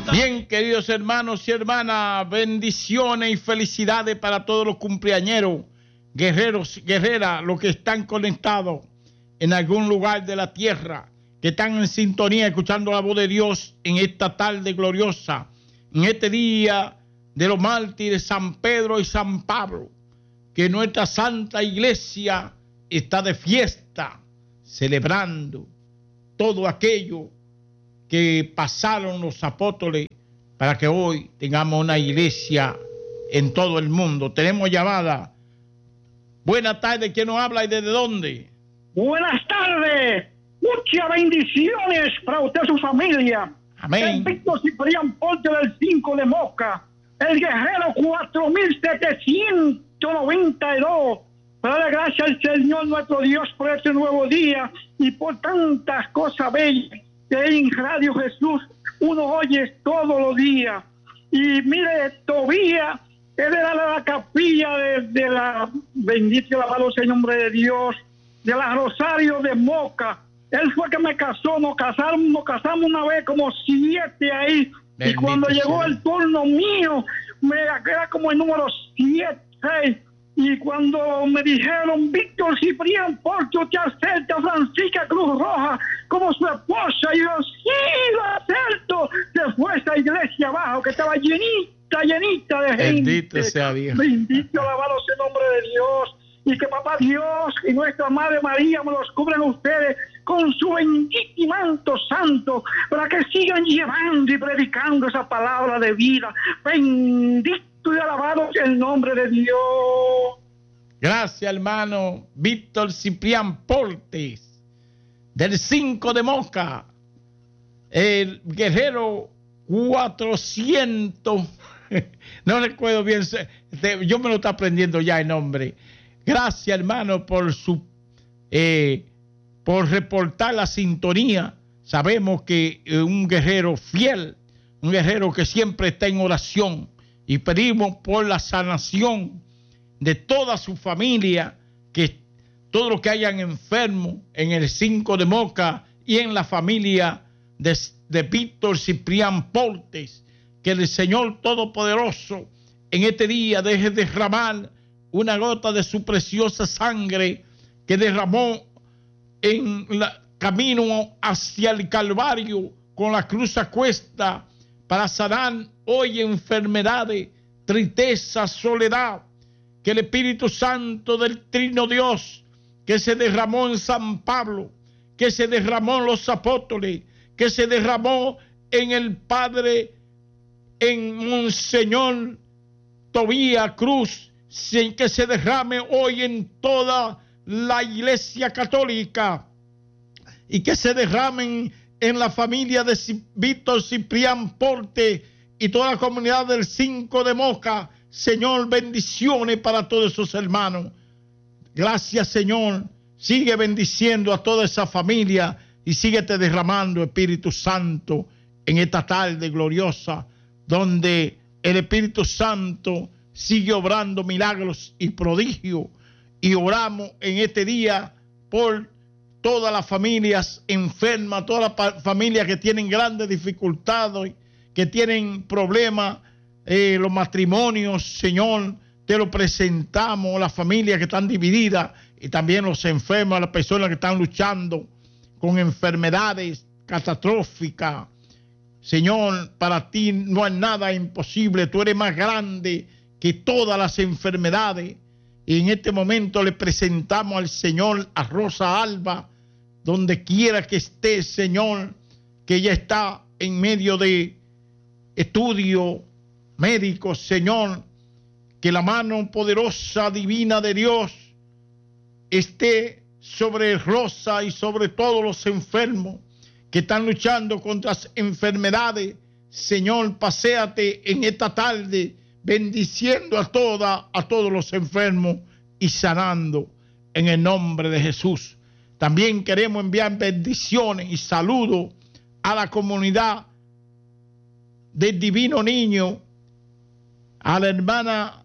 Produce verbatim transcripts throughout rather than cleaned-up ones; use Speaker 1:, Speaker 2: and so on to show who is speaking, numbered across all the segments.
Speaker 1: Bien, queridos hermanos y hermanas, bendiciones y felicidades para todos los cumpleañeros, guerreros, guerreras, los que están conectados en algún lugar de la tierra, que están en sintonía, escuchando la voz de Dios en esta tarde gloriosa, en este día de los mártires San Pedro y San Pablo, que nuestra Santa Iglesia está de fiesta, celebrando todo aquello que pasaron los apóstoles para que hoy tengamos una iglesia en todo el mundo. Tenemos llamada. Buenas tardes, ¿quién nos habla y desde dónde?
Speaker 2: Buenas tardes, muchas bendiciones para usted y su familia.
Speaker 1: Amén.
Speaker 2: El Víctor Ciprián Porte del cinco de Moca, el guerrero cuatro mil setecientos noventa y dos. Darle gracias al Señor nuestro Dios por este nuevo día y por tantas cosas bellas que en Radio Jesús uno oye todos los días. Y mire, Tobías, él era de la capilla de, de la, bendito y alabado sea el nombre de Dios, de la Rosario de Moca. Él fue que me casó, nos casamos, nos casamos una vez como siete ahí. Bendito y cuando sea. Llegó el turno mío, me era como el número siete, seis. Y cuando me dijeron, Víctor Ciprián Porte, te acepta a Francisca Cruz Roja como su esposa, y yo, sí, lo acepto. Se fue a esa iglesia abajo que estaba llenita, llenita de gente.
Speaker 1: Bendito sea Dios.
Speaker 2: Bendito, alabado sea el nombre de Dios. Y que papá Dios y nuestra Madre María me los cubran a ustedes con su bendito manto santo, para que sigan llevando y predicando esa palabra de vida. Bendito y alabado sea el nombre de Dios.
Speaker 1: Gracias, hermano Víctor Ciprián Portes, del cinco de Moca, el guerrero cuatrocientos, no recuerdo bien, yo me lo estoy aprendiendo ya el nombre. Gracias, hermano, por su eh, por reportar la sintonía. Sabemos que eh, un guerrero fiel, un guerrero que siempre está en oración, y pedimos por la sanación de toda su familia, que todos los que hayan enfermos en el cinco de Moca y en la familia de, de Víctor Ciprián Portes, que el Señor Todopoderoso en este día deje derramar una gota de su preciosa sangre que derramó en el camino hacia el Calvario con la cruz a cuesta, para sanar hoy enfermedades, tristeza, soledad. Que el Espíritu Santo del Trino Dios, que se derramó en San Pablo, que se derramó en los apóstoles, que se derramó en el Padre, en Monseñor Tobías Cruz, que se derrame hoy en toda la Iglesia Católica, y que se derramen en la familia de Víctor Ciprián Porte y toda la comunidad del cinco de Moca. Señor, bendiciones para todos esos hermanos. Gracias, Señor. Sigue bendiciendo a toda esa familia y síguete derramando, Espíritu Santo, en esta tarde gloriosa, donde el Espíritu Santo sigue obrando milagros y prodigios. Y oramos en este día por todas las familias enfermas, todas las familias que tienen grandes dificultades, que tienen problemas, eh, los matrimonios, Señor, te lo presentamos, las familias que están divididas, y también los enfermos, las personas que están luchando con enfermedades catastróficas. Señor, para ti no hay nada imposible, tú eres más grande que todas las enfermedades. Y en este momento le presentamos al Señor a Rosa Alba, donde quiera que esté, Señor, que ella está en medio de estudio médico, Señor, que la mano poderosa divina de Dios esté sobre Rosa y sobre todos los enfermos que están luchando contra las enfermedades. Señor, paséate en esta tarde, bendiciendo a toda, a todos los enfermos y sanando en el nombre de Jesús. También queremos enviar bendiciones y saludos a la comunidad del Divino Niño, a la hermana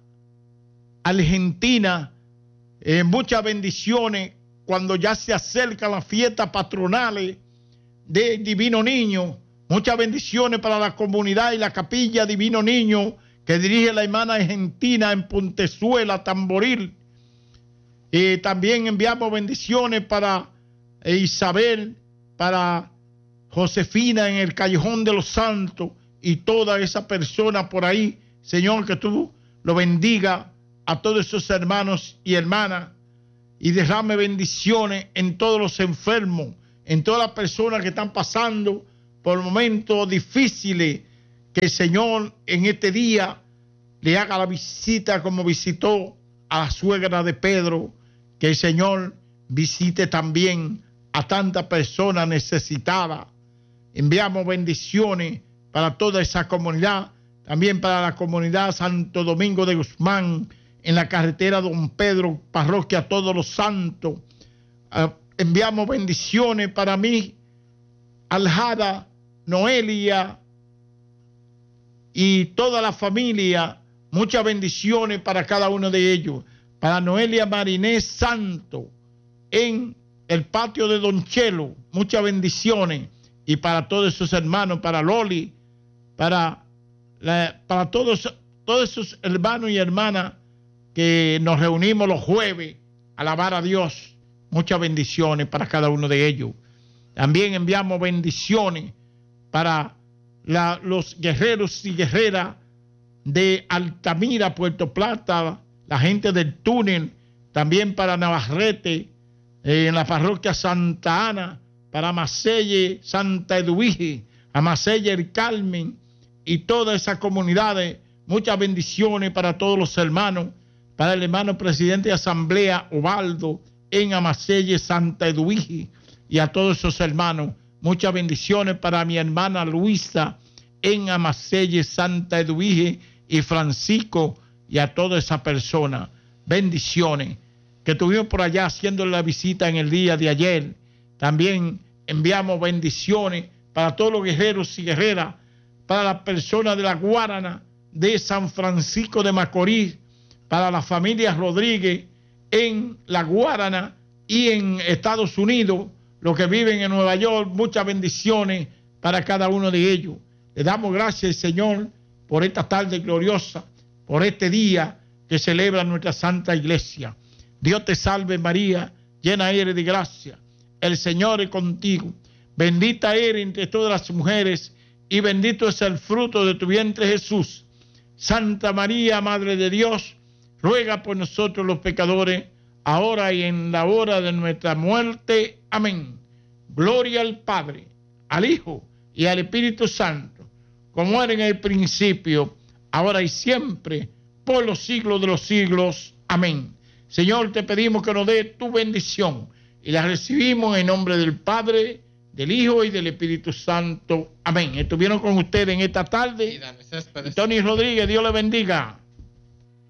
Speaker 1: Argentina, eh, muchas bendiciones cuando ya se acercan las fiestas patronales del Divino Niño. Muchas bendiciones para la comunidad y la capilla Divino Niño que dirige la hermana Argentina en Puntezuela, Tamboril. Y también enviamos bendiciones para Isabel, para Josefina en el Callejón de los Santos y toda esa persona por ahí. Señor, que tú lo bendiga a todos esos hermanos y hermanas y derrame bendiciones en todos los enfermos, en todas las personas que están pasando por momentos difíciles, que el Señor en este día le haga la visita como visitó a la suegra de Pedro, que el Señor visite también a tantas personas necesitadas. Enviamos bendiciones para toda esa comunidad, también para la comunidad Santo Domingo de Guzmán, en la carretera Don Pedro, parroquia Todos los Santos. Uh, enviamos bendiciones para mí, Aljada, Noelia y toda la familia. Muchas bendiciones para cada uno de ellos. Para Noelia Marinés Santo, en el patio de Don Chelo, muchas bendiciones. Y para todos esos hermanos, para Loli, para, la, para todos, todos esos hermanos y hermanas que nos reunimos los jueves a alabar a Dios. Muchas bendiciones para cada uno de ellos. También enviamos bendiciones para la, los guerreros y guerreras de Altamira, Puerto Plata, la gente del túnel, también para Navarrete, eh, en la parroquia Santa Ana, para Macelle, Santa Eduvige, a Macelle El Carmen y todas esas comunidades. Muchas bendiciones para todos los hermanos, para el hermano presidente de Asamblea Ovaldo en Amacelle, Santa Eduvige, y a todos esos hermanos. Muchas bendiciones para mi hermana Luisa en Amacelle, Santa Eduvige, y Francisco, y a toda esa persona. Bendiciones que tuvimos por allá haciendo la visita en el día de ayer. También enviamos bendiciones para todos los guerreros y guerreras, para las personas de la Guarana de San Francisco de Macorís, para la familia Rodríguez en la Guarana y en Estados Unidos, los que viven en Nueva York. Muchas bendiciones para cada uno de ellos. Le damos gracias, Señor, por esta tarde gloriosa, por este día que celebra nuestra Santa Iglesia. Dios te salve María, llena eres de gracia, el Señor es contigo. Bendita eres entre todas las mujeres y bendito es el fruto de tu vientre Jesús. Santa María, Madre de Dios, ruega por nosotros los pecadores, ahora y en la hora de nuestra muerte. Amén. Gloria al Padre, al Hijo y al Espíritu Santo, como era en el principio, ahora y siempre, por los siglos de los siglos. Amén. Señor, te pedimos que nos dé tu bendición y la recibimos en nombre del Padre, del Hijo y del Espíritu Santo. Amén. Estuvieron con ustedes en esta tarde Tony Rodríguez, Dios le bendiga.